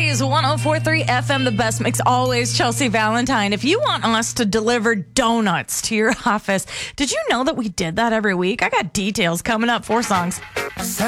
Blaze 104.3 FM, the best mix always. Chelsea Valentine. If you want us to deliver donuts to your office, did you know that we did that every week? I got details coming up. 4 songs.